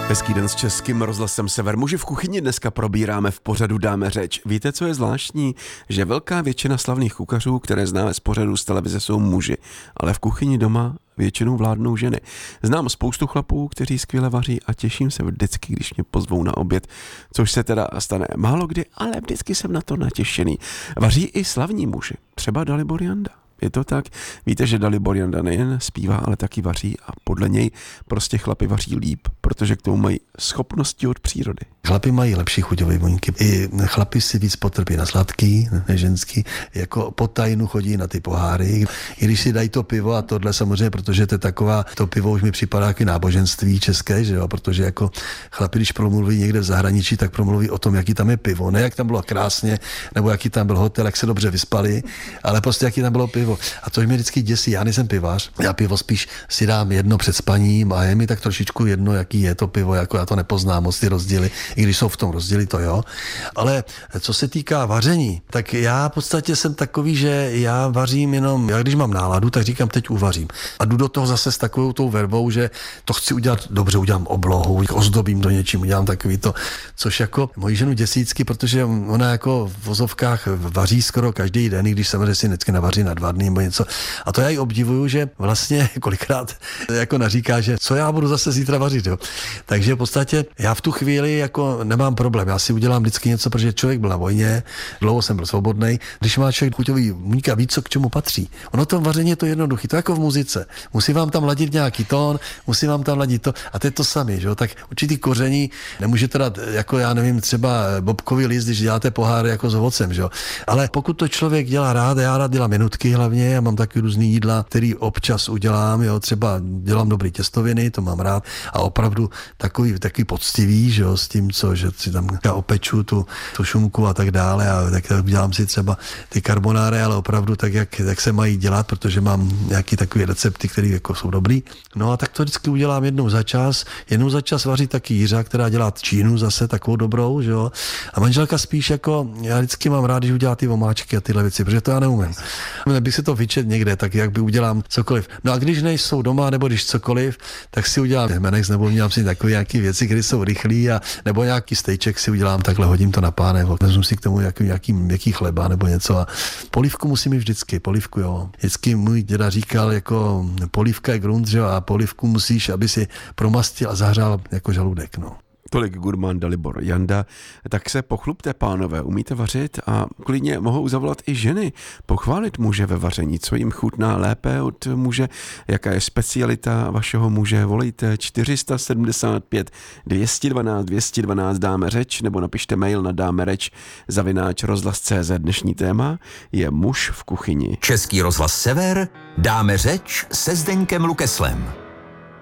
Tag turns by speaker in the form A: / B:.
A: Hezký den s Českým rozhlasem Sever. Muži v kuchyni dneska probíráme v pořadu Dáme řeč. Víte, co je zvláštní? Že velká většina slavných kuchařů, které známe z pořadu z televize, jsou muži. Ale v kuchyni doma většinou vládnou ženy. Znám spoustu chlapů, kteří skvěle vaří a těším se vždycky, když mě pozvou na oběd. Což se teda stane málo kdy, ale vždycky jsem na to natěšený. Vaří i slavní muži. Třeba Dalibor Janda. Je to tak? Víte, že Dalibor Janda nejen zpívá, ale taky vaří a podle něj prostě chlapi vaří líp, protože k tomu mají schopnosti od přírody.
B: Chlapi mají lepší chuťové buňky. I chlapi si víc potrpí na sladký, než ženský. Jako po tajnu chodí na ty poháry. I když si dají to pivo a tohle samozřejmě, protože to je taková, to pivo už mi připadá jako náboženství české, že jo, protože jako chlapi, když promluví někde v zahraničí, tak promluví o tom, jaký tam je pivo. Ne jak tam bylo krásně, nebo jaký tam byl hotel, jak se dobře vyspali, ale prostě jaký tam bylo pivo. A to mě vždycky děsí. Já nejsem pivař. Já pivo spíš si dám jedno před spaním a je mi tak trošičku jedno, jaký je to pivo, jako já to nepoznám moc ty rozdíly, i když jsou v tom rozdíly, to jo. Ale co se týká vaření, tak já v podstatě jsem takový, že já vařím jenom, já když mám náladu, tak říkám, teď uvařím. A jdu do toho zase s takovou tou verbou, že to chci udělat dobře, udělám oblohu, ozdobím to něčím, udělám takový to, což jako moji ženu děsícky, protože ona jako v vozovkách vaří skoro každý den, i když samozřejmě si vždycky navaří na 2 dny nebo něco. A to já i obdivuju, že vlastně kolikrát jako naříká, že co já budu zase zítra vařit, jo. Takže v podstatě já v tu chvíli jako nemám problém. Já si udělám vždycky něco, protože člověk byl na vojně, dlouho jsem byl svobodný. Když má člověk chuťový buňka, ví, co k čemu patří. Ono to vaření je to jednoduché, to jako v muzice. Musí vám tam ladit nějaký tón, musí vám tam ladit to a to je to samé, že jo. Tak určitý koření nemůžete dát jako já nevím, třeba bobkový list, když děláte pohár jako s ovocem, že jo. Ale pokud to člověk dělá rád, já rád dělám minutky hlavně, já mám taky různý jídla, který občas udělám, jo, třeba dělám dobrý těstoviny, to mám rád a opravdu takový poctivý, že jo, s tím, co, že si tam opeču tu šunku a tak dále a tak dělám si třeba ty karbonáry, ale opravdu tak, jak se mají dělat, protože mám nějaký takový recepty, které jako jsou dobrý. No a tak to vždycky udělám jednou za čas vaří taky Jiřa, která dělá čínu zase takovou dobrou, že jo. A manželka spíš jako, já vždycky mám rád, když udělá ty omáčky a tyhle věci, protože to já neumím. Kdybych si to vyčet někde, tak jak by udělám cokoliv. No a když nejsou doma, nebo když cokoliv, tak si udělám menex, nebo udělám si takové nějaké věci, které jsou rychlé, a nebo nějaký stejček si udělám takhle, hodím to na pánev, vezmu si k tomu nějaký chleba nebo něco a polívku musím mít vždycky, polívku, jo. Vždycky můj děda říkal, jako polívka je grunt, že jo, a polívku musíš, aby si promastil a zahřál jako žaludek, no.
A: Tolik gurmán Dalibor Janda. Tak se pochlubte, pánové, umíte vařit a klidně mohou zavolat i ženy, pochválit muže ve vaření, co jim chutná lépe od muže, jaká je specialita vašeho muže. Volejte 475 212 212 Dáme řeč nebo napište mail na damereč@rozhlas.cz. Dnešní téma je muž v kuchyni.
C: Český rozhlas Sever, Dáme řeč se Zdeňkem Lukeslem.